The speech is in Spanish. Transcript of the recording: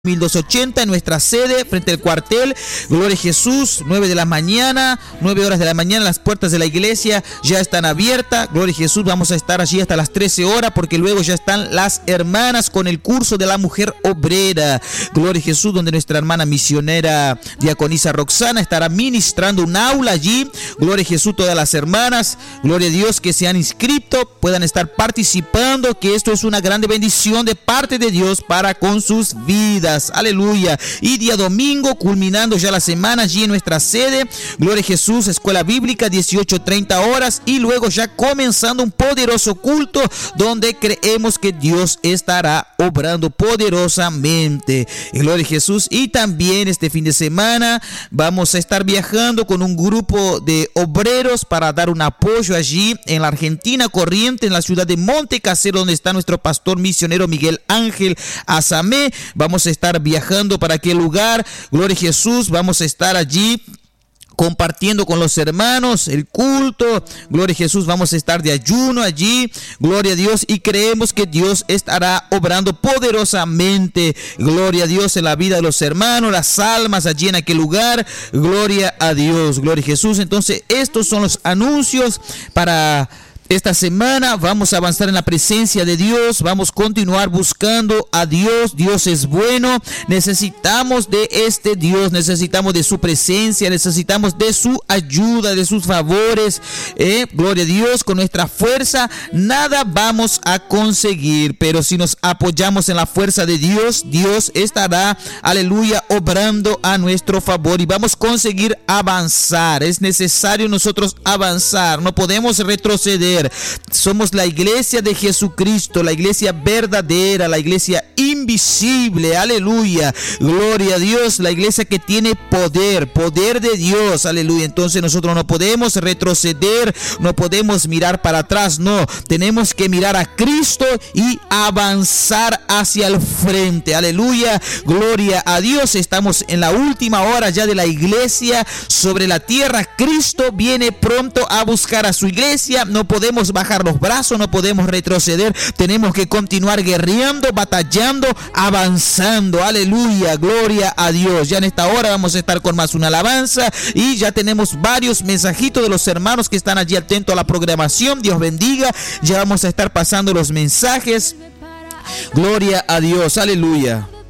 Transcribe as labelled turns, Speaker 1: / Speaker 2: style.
Speaker 1: 1280 en nuestra sede frente al cuartel. Gloria a Jesús, 9 de la mañana, 9 horas de la mañana, las puertas de la iglesia ya están abiertas. Gloria a Jesús, vamos a estar allí hasta las 13 horas porque luego ya están las hermanas con el curso de la mujer obrera. Gloria a Jesús, donde nuestra hermana misionera diaconisa Roxana estará ministrando un aula allí. Gloria a Jesús, todas las hermanas, gloria a Dios, que se han inscrito puedan estar participando, que esto es una grande bendición de parte de Dios para con sus vidas. Aleluya. Y día domingo, culminando ya la semana allí en nuestra sede, Gloria a Jesús, escuela bíblica, 18:30 horas, y luego ya comenzando un poderoso culto donde creemos que Dios estará obrando poderosamente. Gloria a Jesús. Y también este fin de semana vamos a estar viajando con un grupo de obreros para dar un apoyo allí en la Argentina Corriente, en la ciudad de Monte Casero, donde está nuestro pastor misionero Miguel Ángel Azamé. Vamos a estar viajando para aquel lugar. Gloria a Jesús, vamos a estar allí compartiendo con los hermanos el culto. Gloria a Jesús, vamos a estar de ayuno allí. Gloria a Dios, y creemos que Dios estará obrando poderosamente. Gloria a Dios en la vida de los hermanos, las almas allí en aquel lugar. Gloria a Dios, gloria a Jesús. Entonces, estos son los anuncios para esta semana. Vamos a avanzar en la presencia de Dios, vamos a continuar buscando a Dios. Dios es bueno, necesitamos de este Dios, necesitamos de su presencia, necesitamos de su ayuda, de sus favores. Gloria a Dios, con nuestra fuerza nada vamos a conseguir, pero si nos apoyamos en la fuerza de Dios, Dios estará, aleluya, obrando a nuestro favor y vamos a conseguir avanzar. Es necesario nosotros avanzar, no podemos retroceder. Somos la iglesia de Jesucristo, la iglesia verdadera, la iglesia invisible, aleluya, gloria a Dios, la iglesia que tiene poder de Dios, aleluya. Entonces nosotros no podemos retroceder, no podemos mirar para atrás, no, tenemos que mirar a Cristo y avanzar hacia el frente, aleluya, gloria a Dios. Estamos en la última hora ya de la iglesia sobre la tierra. Cristo viene pronto a buscar a su iglesia. No podemos bajar los brazos, no podemos retroceder, tenemos que continuar guerreando, batallando, avanzando, aleluya, gloria a Dios. Ya en esta hora vamos a estar con más una alabanza y ya tenemos varios mensajitos de los hermanos que están allí atentos a la programación. Dios bendiga, ya vamos a estar pasando los mensajes. Gloria a Dios, aleluya.